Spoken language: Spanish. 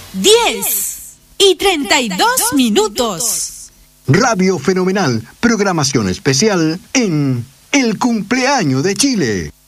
10:32. Radio Fenomenal, programación especial en el cumpleaños de Chile.